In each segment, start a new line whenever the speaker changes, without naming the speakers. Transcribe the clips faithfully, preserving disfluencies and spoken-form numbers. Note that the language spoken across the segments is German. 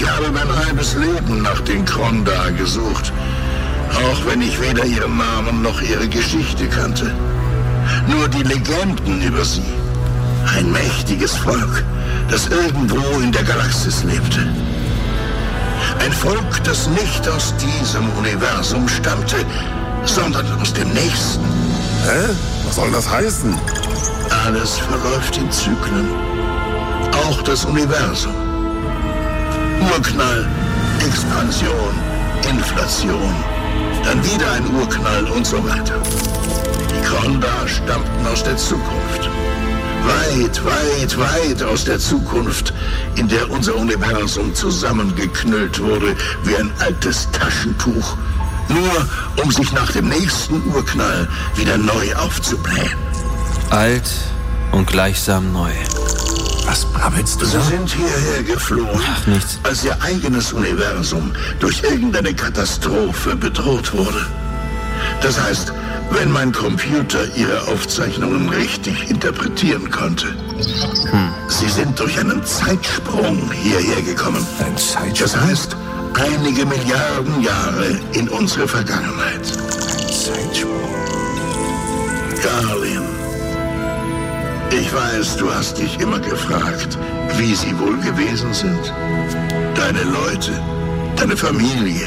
Ich habe mein halbes Leben nach den Kronda gesucht, auch wenn ich weder ihren Namen noch ihre Geschichte kannte. Nur die Legenden über sie. Ein mächtiges Volk, das irgendwo in der Galaxis lebte. Ein Volk, das nicht aus diesem Universum stammte, sondern aus dem nächsten.
Hä? Was soll das heißen?
Alles verläuft in Zyklen. Auch das Universum. Urknall, Expansion, Inflation. Dann wieder ein Urknall und so weiter. Die Kronda stammten aus der Zukunft. Weit, weit, weit aus der Zukunft, in der unser Universum zusammengeknüllt wurde wie ein altes Taschentuch. Nur um sich nach dem nächsten Urknall wieder neu aufzublähen.
Alt und gleichsam neu.
Was brabbelst du
Sie
da?
sind hierher geflohen,
Ach, nichts.
als ihr eigenes Universum durch irgendeine Katastrophe bedroht wurde. Das heißt, wenn mein Computer ihre Aufzeichnungen richtig interpretieren konnte. Hm. Sie sind durch einen Zeitsprung hierher gekommen.
Ein Zeitsprung?
Das heißt, einige Milliarden Jahre in unsere Vergangenheit.
Ein Zeitsprung.
Garlean, ich weiß, du hast dich immer gefragt, wie sie wohl gewesen sind. Deine Leute, deine Familie.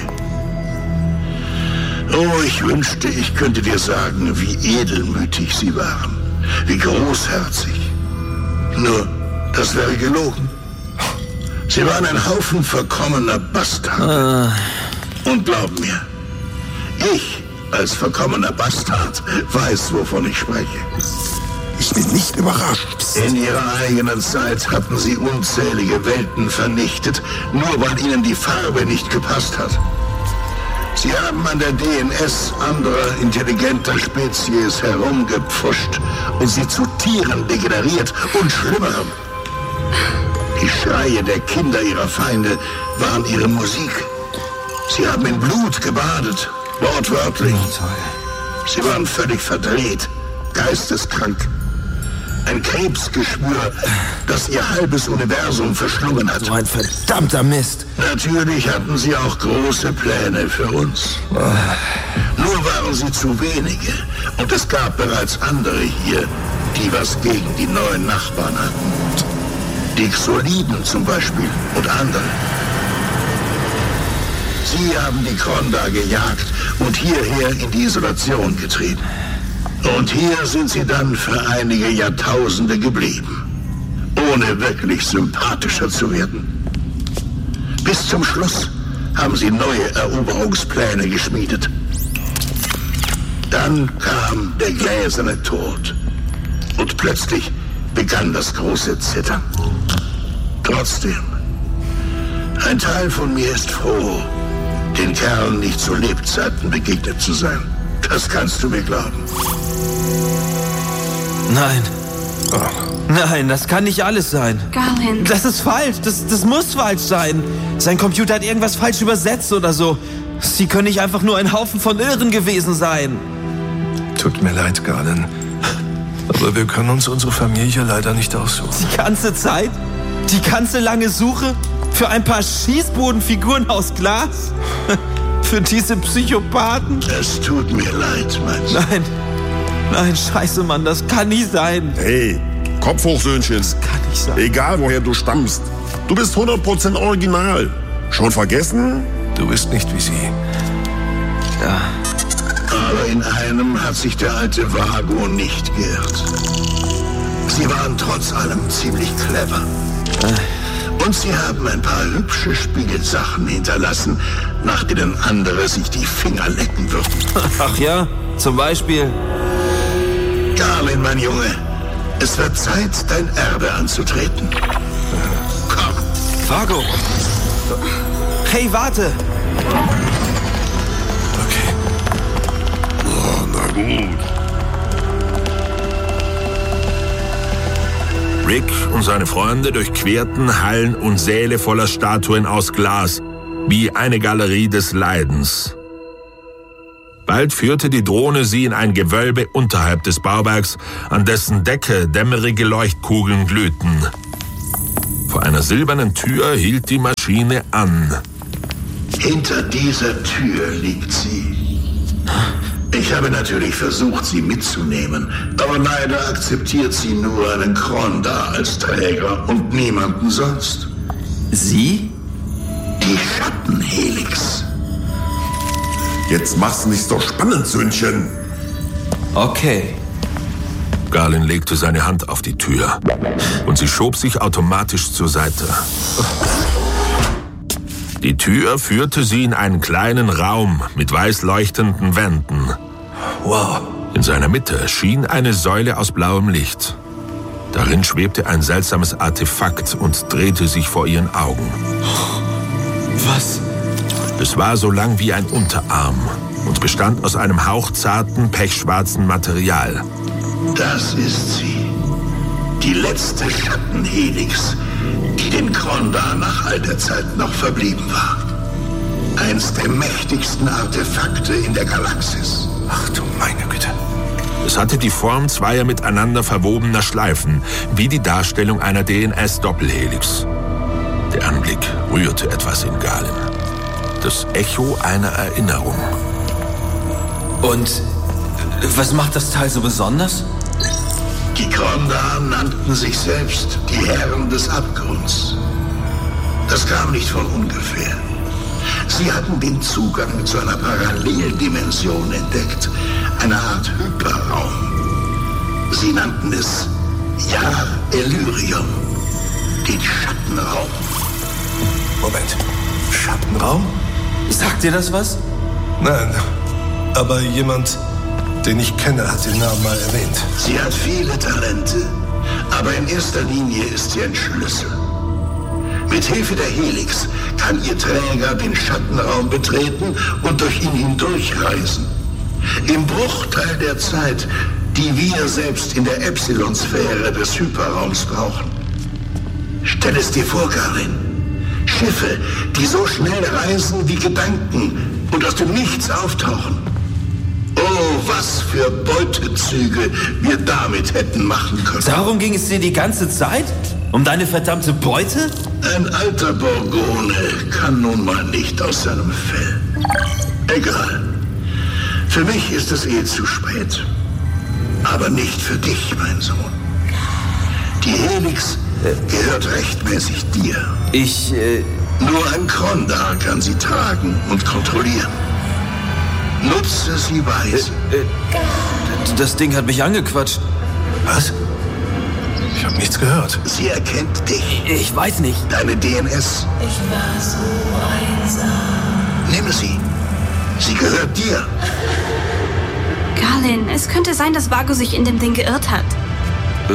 Oh, ich wünschte, ich könnte dir sagen, wie edelmütig sie waren, wie großherzig. Nur, das wäre gelogen. Sie waren ein Haufen verkommener Bastarde. Ah. Und glaub mir, ich als verkommener Bastard weiß, wovon ich spreche.
Ich bin nicht überrascht.
In ihrer eigenen Zeit hatten sie unzählige Welten vernichtet, nur weil ihnen die Farbe nicht gepasst hat. Sie haben an der D N S anderer intelligenter Spezies herumgepfuscht und sie zu Tieren degeneriert und Schlimmerem. Die Schreie der Kinder ihrer Feinde waren ihre Musik. Sie haben in Blut gebadet, wortwörtlich. Sie waren völlig verdreht, geisteskrank. Ein Krebsgeschwür, das ihr halbes Universum verschlungen hat.
So ein verdammter Mist.
Natürlich hatten sie auch große Pläne für uns. Oh. Nur waren sie zu wenige. Und es gab bereits andere hier, die was gegen die neuen Nachbarn hatten. Die Xoliden zum Beispiel und andere. Sie haben die Kronda gejagt und hierher in die Isolation getrieben. Und hier sind sie dann für einige Jahrtausende geblieben, ohne wirklich sympathischer zu werden. Bis zum Schluss haben sie neue Eroberungspläne geschmiedet. Dann kam der gläserne Tod und plötzlich begann das große Zittern. Trotzdem, ein Teil von mir ist froh, den Kerlen nicht zu Lebzeiten begegnet zu sein. Das kannst du mir glauben.
Nein. Oh. Nein, das kann nicht alles sein.
Garlean.
Das ist falsch. Das, das muss falsch sein. Sein Computer hat irgendwas falsch übersetzt oder so. Sie können nicht einfach nur ein Haufen von Irren gewesen sein.
Tut mir leid, Garlean. Aber wir können uns unsere Familie leider nicht aussuchen.
Die ganze Zeit? Die ganze lange Suche? Für ein paar Schießbodenfiguren aus Glas? Für diese Psychopathen?
Es tut mir leid, Mann.
Nein. Nein, scheiße, Mann, das kann nicht sein.
Hey, Kopf hoch, Söhnchen.
Das kann nicht sein.
Egal, woher du stammst. Du bist hundert Prozent original. Schon vergessen? Du bist nicht wie sie.
Ja.
Aber in einem hat sich der alte Vago nicht geirrt. Sie waren trotz allem ziemlich clever. Und sie haben ein paar hübsche Spielsachen hinterlassen, nach denen andere sich die Finger lecken würden.
Ach ja, zum Beispiel...
Garlean, mein Junge, es wird Zeit, dein Erbe anzutreten. Komm.
Vago. Hey, warte.
Okay. Oh, na gut.
Rick und seine Freunde durchquerten Hallen und Säle voller Statuen aus Glas, wie eine Galerie des Leidens. Bald führte die Drohne sie in ein Gewölbe unterhalb des Bauwerks, an dessen Decke dämmerige Leuchtkugeln glühten. Vor einer silbernen Tür hielt die Maschine an.
Hinter dieser Tür liegt sie. Ich habe natürlich versucht, sie mitzunehmen, aber leider akzeptiert sie nur einen Krondar als Träger und niemanden sonst.
Sie?
Die Schattenhelix.
Jetzt mach's nicht so spannend, Söhnchen.
Okay.
Galen legte seine Hand auf die Tür und sie schob sich automatisch zur Seite. Die Tür führte sie in einen kleinen Raum mit weiß leuchtenden Wänden.
Wow.
In seiner Mitte schien eine Säule aus blauem Licht. Darin schwebte ein seltsames Artefakt und drehte sich vor ihren Augen.
Was?
Es war so lang wie ein Unterarm und bestand aus einem hauchzarten, pechschwarzen Material.
Das ist sie. Die letzte Schattenhelix, die den Krondar nach all der Zeit noch verblieben war. Eins der mächtigsten Artefakte in der Galaxis.
Ach du meine Güte.
Es hatte die Form zweier miteinander verwobener Schleifen, wie die Darstellung einer D N S-Doppelhelix. Der Anblick rührte etwas in Galen. Das Echo einer Erinnerung.
Und was macht das Teil so besonders?
Die Krondar nannten sich selbst die Herren des Abgrunds. Das kam nicht von ungefähr. Sie hatten den Zugang zu einer Paralleldimension entdeckt, eine Art Hyperraum. Sie nannten es Jahr Elyrium, den Schattenraum.
Moment. Schattenraum?
Sagt dir das was?
Nein, aber jemand, den ich kenne, hat den Namen mal erwähnt.
Sie hat viele Talente, aber in erster Linie ist sie ein Schlüssel. Mit Hilfe der Helix kann ihr Träger den Schattenraum betreten und durch ihn hindurchreisen. Im Bruchteil der Zeit, die wir selbst in der Epsilon-Sphäre des Hyperraums brauchen. Stell es dir vor, Galen. Schiffe, die so schnell reisen wie Gedanken und aus dem Nichts auftauchen. Oh, was für Beutezüge wir damit hätten machen können.
Darum ging es dir die ganze Zeit? Um deine verdammte Beute?
Ein alter Borgone kann nun mal nicht aus seinem Fell. Egal. Für mich ist es eh zu spät. Aber nicht für dich, mein Sohn. Die Helix gehört rechtmäßig dir.
Ich, äh...
Nur ein Krondar kann sie tragen und kontrollieren. Nutze sie weise.
Äh, äh, das Ding hat mich angequatscht.
Was? Ich habe nichts gehört.
Sie erkennt dich.
Ich weiß nicht.
Deine D N S.
Ich war so einsam.
Nimm sie. Sie gehört dir.
Galen, es könnte sein, dass Vago sich in dem Ding geirrt hat.
Äh,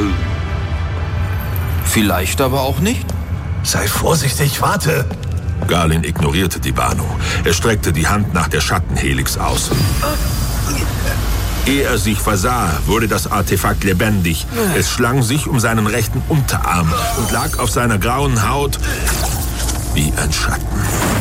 vielleicht aber auch nicht.
Sei vorsichtig, warte.
Galen ignorierte die Warnung. Er streckte die Hand nach der Schattenhelix aus. Ehe er sich versah, wurde das Artefakt lebendig. Es schlang sich um seinen rechten Unterarm und lag auf seiner grauen Haut wie ein Schatten.